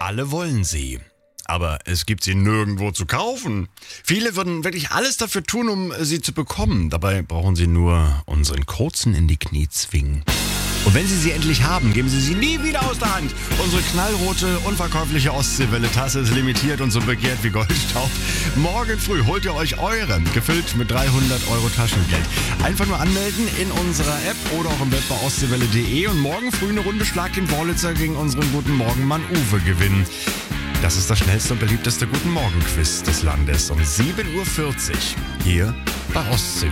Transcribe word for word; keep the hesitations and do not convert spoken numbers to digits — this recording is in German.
Alle wollen sie. Aber es gibt sie nirgendwo zu kaufen. Viele würden wirklich alles dafür tun, um sie zu bekommen. Dabei brauchen sie nur unseren Kurzen in die Knie zwingen. Und wenn Sie sie endlich haben, geben Sie sie nie wieder aus der Hand. Unsere knallrote, unverkäufliche Ostseewelle-Tasse ist limitiert und so begehrt wie Goldstaub. Morgen früh holt ihr euch eure, gefüllt mit dreihundert Euro Taschengeld. Einfach nur anmelden in unserer App oder auch im Web bei ostseewelle punkt de und morgen früh eine Runde Schlag den Wurlitzer gegen unseren guten Morgenmann Uwe gewinnen. Das ist das schnellste und beliebteste Guten Morgen Quiz des Landes um sieben Uhr vierzig hier bei Ostseewelle.